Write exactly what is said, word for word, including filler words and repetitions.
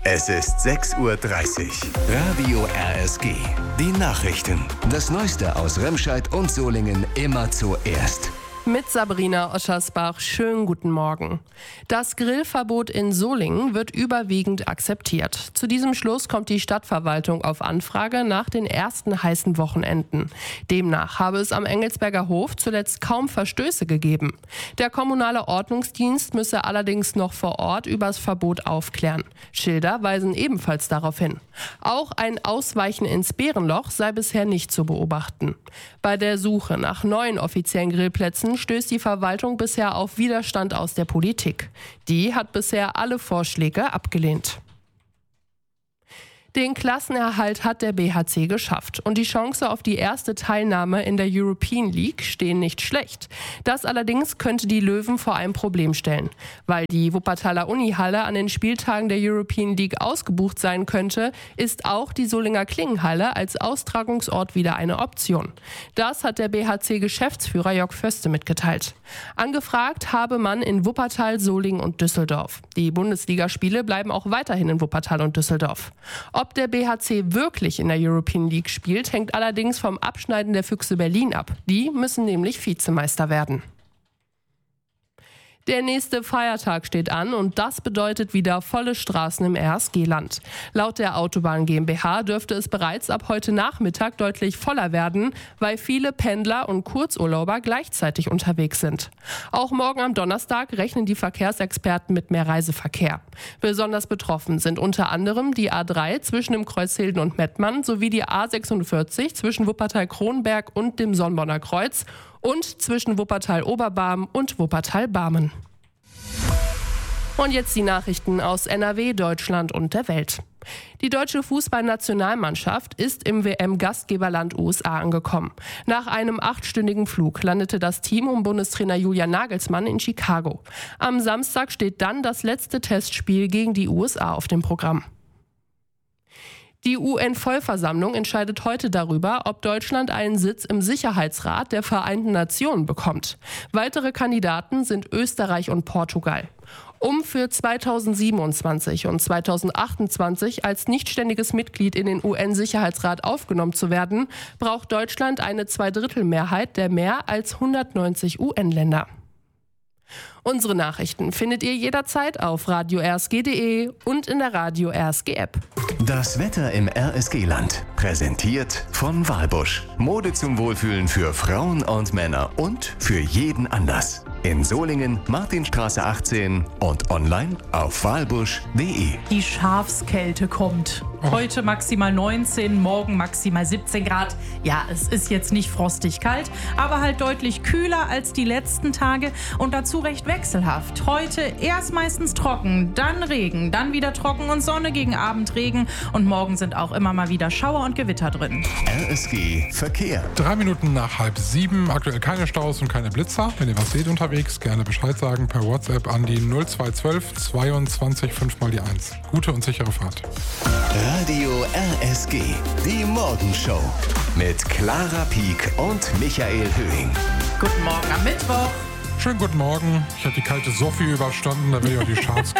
Es ist sechs Uhr dreißig. Radio R S G. Die Nachrichten. Das Neueste aus Remscheid und Solingen immer zuerst. Mit Sabrina Oschersbach, schönen guten Morgen. Das Grillverbot in Solingen wird überwiegend akzeptiert. Zu diesem Schluss kommt die Stadtverwaltung auf Anfrage nach den ersten heißen Wochenenden. Demnach habe es am Engelsberger Hof zuletzt kaum Verstöße gegeben. Der kommunale Ordnungsdienst müsse allerdings noch vor Ort übers Verbot aufklären. Schilder weisen ebenfalls darauf hin. Auch ein Ausweichen ins Bärenloch sei bisher nicht zu beobachten. Bei der Suche nach neuen offiziellen Grillplätzen stößt die Verwaltung bisher auf Widerstand aus der Politik. Die hat bisher alle Vorschläge abgelehnt. Den Klassenerhalt hat der B H C geschafft und die Chance auf die erste Teilnahme in der European League stehen nicht schlecht. Das allerdings könnte die Löwen vor ein Problem stellen. Weil die Wuppertaler Unihalle an den Spieltagen der European League ausgebucht sein könnte, ist auch die Solinger Klingenhalle als Austragungsort wieder eine Option. Das hat der B H C-Geschäftsführer Jörg Förste mitgeteilt. Angefragt habe man in Wuppertal, Solingen und Düsseldorf. Die Bundesligaspiele bleiben auch weiterhin in Wuppertal und Düsseldorf. Ob der B H C wirklich in der European League spielt, hängt allerdings vom Abschneiden der Füchse Berlin ab. Die müssen nämlich Vizemeister werden. Der nächste Feiertag steht an und das bedeutet wieder volle Straßen im R S G-Land. Laut der Autobahn GmbH dürfte es bereits ab heute Nachmittag deutlich voller werden, weil viele Pendler und Kurzurlauber gleichzeitig unterwegs sind. Auch morgen am Donnerstag rechnen die Verkehrsexperten mit mehr Reiseverkehr. Besonders betroffen sind unter anderem die A drei zwischen dem Kreuz Hilden und Mettmann sowie die A sechsundvierzig zwischen Wuppertal-Kronberg und dem Sonnborner Kreuz und zwischen Wuppertal-Oberbarm und Wuppertal-Barmen. Und jetzt die Nachrichten aus N R W, Deutschland und der Welt. Die deutsche Fußballnationalmannschaft ist im W M-Gastgeberland U S A angekommen. Nach einem achtstündigen Flug landete das Team um Bundestrainer Julian Nagelsmann in Chicago. Am Samstag steht dann das letzte Testspiel gegen die U S A auf dem Programm. Die U N-Vollversammlung entscheidet heute darüber, ob Deutschland einen Sitz im Sicherheitsrat der Vereinten Nationen bekommt. Weitere Kandidaten sind Österreich und Portugal. Um für zweitausendsiebenundzwanzig und zweitausendachtundzwanzig als nichtständiges Mitglied in den U N-Sicherheitsrat aufgenommen zu werden, braucht Deutschland eine Zweidrittelmehrheit der mehr als hundertneunzig U N-Länder. Unsere Nachrichten findet ihr jederzeit auf radio r s g punkt d e und in der Radio R S G App. Das Wetter im R S G-Land. Präsentiert von Walbusch. Mode zum Wohlfühlen für Frauen und Männer und für jeden Anlass. In Solingen, Martinstraße achtzehn und online auf walbusch punkt d e. Die Schafskälte kommt. Heute maximal neunzehn, morgen maximal siebzehn Grad. Ja, es ist jetzt nicht frostig kalt, aber halt deutlich kühler als die letzten Tage und dazu recht wechselhaft. Heute erst meistens trocken, dann Regen, dann wieder trocken und Sonne gegen Abend Regen und morgen sind auch immer mal wieder Schauer und Gewitter drin. R S G Verkehr. Drei Minuten nach halb sieben, aktuell keine Staus und keine Blitzer. Wenn ihr was seht unterwegs, gerne Bescheid sagen per WhatsApp an die null zwei eins zwei zweiundzwanzig fünf mal die eins. Gute und sichere Fahrt. Radio R S G, die Morgenshow mit Clara Pieck und Michael Höhing. Guten Morgen am Mittwoch. Schönen guten Morgen. Ich habe die kalte Sophie überstanden, da will ich auch die Schafs